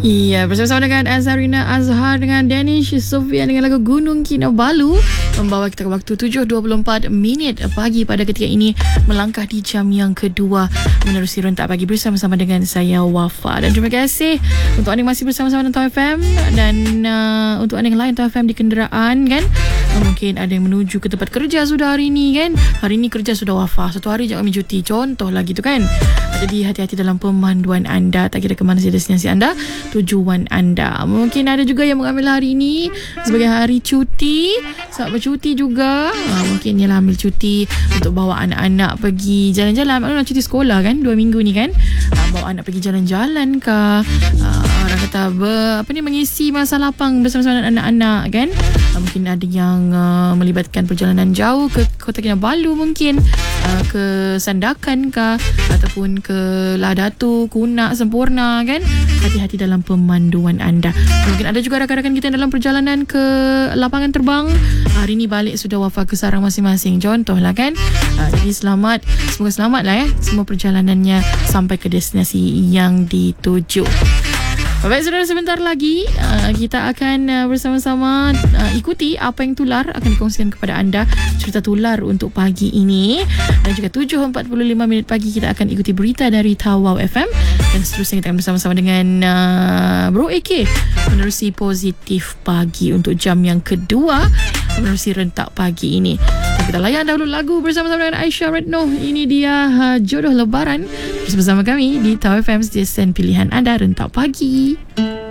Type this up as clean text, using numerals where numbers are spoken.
Iya, bersama-sama dengan Azharina Azhar dengan Danish Sofian dengan lagu Gunung Kinabalu, membawa kita ke waktu 7.24 pagi pada ketika ini, melangkah di jam yang kedua menerusi rentak pagi bersama-sama dengan saya Wafa. Dan terima kasih untuk anda yang masih bersama-sama dengan Tau FM, dan untuk anda yang lain Tau FM di kenderaan kan, mungkin ada yang menuju ke tempat kerja sudah hari ini kan. Hari ini kerja sudah Wafa, satu hari jangan ambil cuti, contoh lah gitu kan. Jadi hati-hati dalam pemanduan anda, tak kira ke mana saja destinasi anda, tujuan anda. Mungkin ada juga yang mengambil hari ini sebagai hari cuti, saat bercuti juga. Mungkin ialah ambil cuti untuk bawa anak-anak pergi jalan-jalan. Nak cuti sekolah kan, 2 minggu ni kan. Bawa anak pergi jalan-jalan ke, orang kata mengisi masa lapang bersama-sama dengan anak-anak kan. Mungkin ada yang melibatkan perjalanan jauh ke Kota Kinabalu, mungkin ke Sandakan ke, ataupun ke Ladatu, Kunak, Sempurna kan. Hati-hati dalam pemanduan anda. Mungkin ada juga rakan-rakan kita dalam perjalanan ke lapangan terbang. Hari ni balik sudah Wafa ke sarang masing-masing, contoh lah kan. Jadi selamat, semoga selamat lah semua perjalanannya sampai ke destinasi yang dituju. Baik saudara, sebentar lagi kita akan bersama-sama ikuti apa yang tular akan dikongsikan kepada anda, cerita tular untuk pagi ini. Dan juga 7.45 pagi kita akan ikuti berita dari Tawau FM, dan seterusnya kita akan bersama-sama dengan Bro AK menerusi Positif Pagi untuk jam yang kedua menerusi rentak pagi ini. Dan kita layan dahulu lagu bersama-sama dengan Aisyah Retno. Ini dia Jodoh Lebaran bersama kami di Tau FM, stesen pilihan anda rentak pagi.